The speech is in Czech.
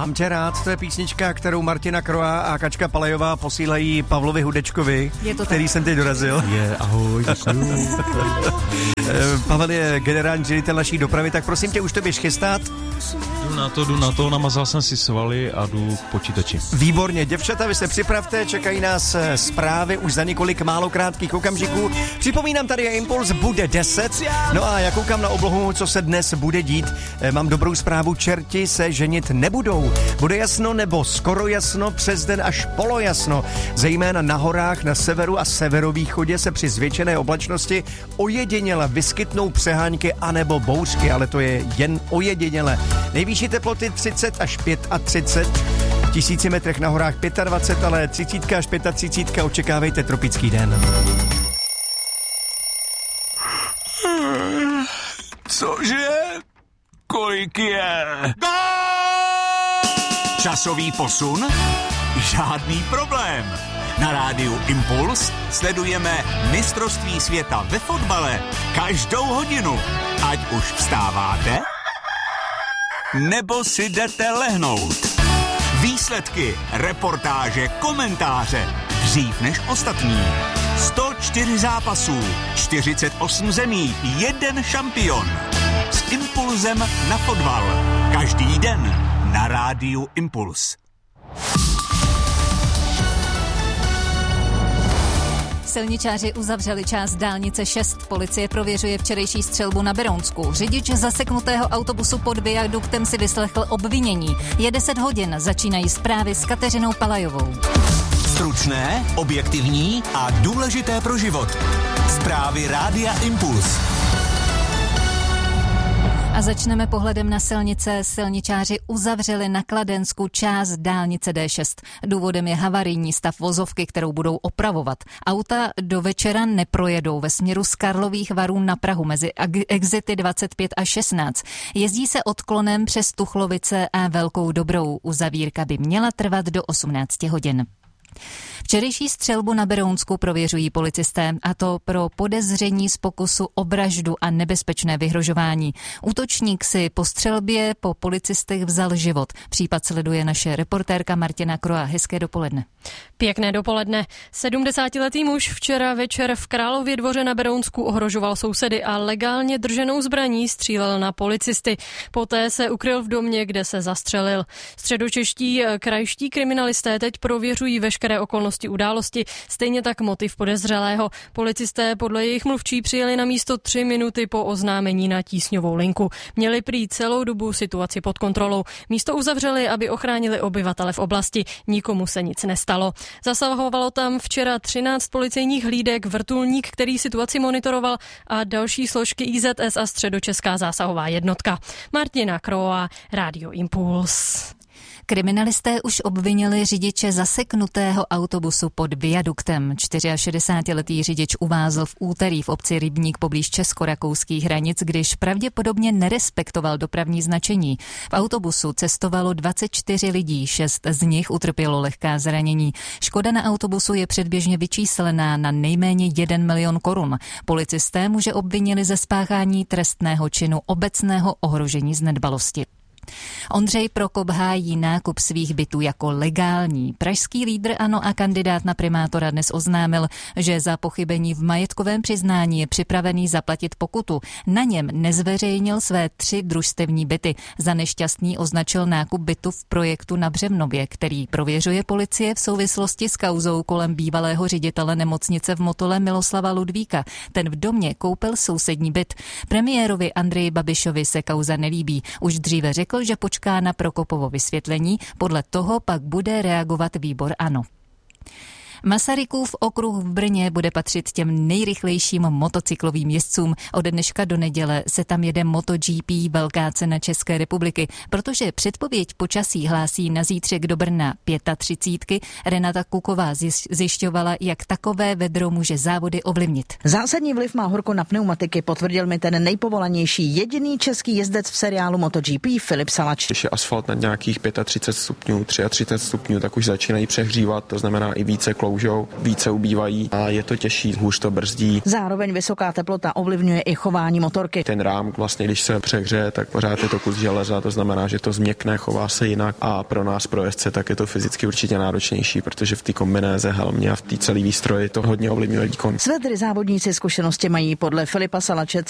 Mám tě rád, to je písnička, kterou Martina Kroa a Kačka Palejová posílají Pavlovi Hudečkovi, který jsem teď dorazil. Ahoj, Pavel je generální ředitel naší dopravy, tak prosím tě, už to běž chystat. Jdu na to, namazal jsem si svaly a jdu k počítači. Výborně, děvčata, vy se připravte, čekají nás zprávy už za několik málo krátkých okamžiků. Připomínám, tady je Impuls, bude 10. No a já koukám na oblohu, co se dnes bude dít. Mám dobrou zprávu, čerti se ženit nebudou. Bude jasno nebo skoro jasno, přes den až polojasno. Zejména na horách na severu a severovýchodě se při zvětšené oblačnosti ojediněle vyskytnou přehánky anebo bouřky, ale to je jen ojediněle. Nejvyšší teploty 30 až 35, v 1000 metrech na horách 25, ale 30 až 35 očekávejte tropický den. Cože? Kolik je? Časový posun? Žádný problém. Na rádiu Impuls sledujeme mistrovství světa ve fotbale každou hodinu. Ať už vstáváte, nebo si jdete lehnout. Výsledky, reportáže, komentáře. Dřív než ostatní. 104 zápasů, 48 zemí, 1 šampion. S Impulzem na fotbal. Každý den na rádiu Impuls. Silničáři uzavřeli část dálnice 6. Policie prověřuje včerejší střelbu na Berounsku. Řidič zaseknutého autobusu pod viaduktem si vyslechl obvinění. Je 10 hodin, začínají zprávy s Kateřinou Palajovou. Stručné, objektivní a důležité pro život. Zprávy rádia Impuls. A začneme pohledem na silnice. Silničáři uzavřeli na Kladensku část dálnice D6. Důvodem je havarijní stav vozovky, kterou budou opravovat. Auta do večera neprojedou ve směru z Karlových Varů na Prahu mezi exity 25 a 16. Jezdí se odklonem přes Tuchlovice a Velkou Dobrou. Uzavírka by měla trvat do 18 hodin. Včerejší střelbu na Berounsku prověřují policisté, a to pro podezření z pokusu o vraždu a nebezpečné vyhrožování. Útočník si po střelbě po policistech vzal život. Případ sleduje naše reportérka Martina Kroa. Hezké dopoledne. Pěkné dopoledne. 70-letý muž včera večer v Králově Dvoře na Berounsku ohrožoval sousedy a legálně drženou zbraní střílel na policisty. Poté se ukryl v domě, kde se zastřelil. Středočeští krajští kriminalisté teď prověřují veškeré okolnosti události, stejně tak motiv podezřelého. Policisté podle jejich mluvčí přijeli na místo 3 minuty po oznámení na tísňovou linku. Měli prý celou dobu situaci pod kontrolou. Místo uzavřeli, aby ochránili obyvatele v oblasti. Nikomu se nic nestalo. Zasahovalo tam včera 13 policejních hlídek, vrtulník, který situaci monitoroval, a další složky IZS a středočeská zásahová jednotka. Martina Kroa, Rádio Impuls. Kriminalisté už obvinili řidiče zaseknutého autobusu pod viaduktem. 64letý řidič uvázl v úterý v obci Rybník poblíž česko-rakouských hranic, když pravděpodobně nerespektoval dopravní značení. V autobusu cestovalo 24 lidí, 6 z nich utrpělo lehká zranění. Škoda na autobusu je předběžně vyčíslená na nejméně 1 milion korun. Policisté muže obvinili ze spáchání trestného činu obecného ohrožení z nedbalosti. Ondřej Prokop hájí nákup svých bytů jako legální. Pražský lídr ANO a kandidát na primátora dnes oznámil, že za pochybení v majetkovém přiznání je připravený zaplatit pokutu. Na něm nezveřejnil své 3 družstevní byty. Za nešťastný označil nákup bytu v projektu na Břevnově, který prověřuje policie v souvislosti s kauzou kolem bývalého ředitele nemocnice v Motole Miloslava Ludvíka. Ten v domě koupil sousední byt. Premiérovi Andreji Babišovi se kauza nelíbí. Už dříve řekl, že počká na Prokopovo vysvětlení, podle toho pak bude reagovat výbor ANO. Masarykův okruh v Brně bude patřit těm nejrychlejším motocyklovým jezdcům. Od dneška do neděle se tam jede MotoGP, velká cena České republiky. Protože předpověď počasí hlásí na zítřek do Brna 35, Renata Kuková zjišťovala, jak takové vedro může závody ovlivnit. Zásadní vliv má horko na pneumatiky, potvrdil mi ten nejpovolanější jediný český jezdec v seriálu MotoGP Filip Salač. Když je asfalt na nějakých 35 stupňů, 33 stupňů, tak už začínají přehřívat, to znamená i více kloužou, více ubývají a je to těžší, hůř to brzdí. Zároveň vysoká teplota ovlivňuje i chování motorky. Ten rám vlastně, když se přehřeje, tak pořád je to kus železa, to znamená, že to změkne, chová se jinak a pro nás, pro jezdce, tak je to fyzicky určitě náročnější, protože v té kombinéze, helmě a v té celé výstroji to hodně ovlivňuje výkon. Své závodníci zkušenosti mají podle Filipa Salače,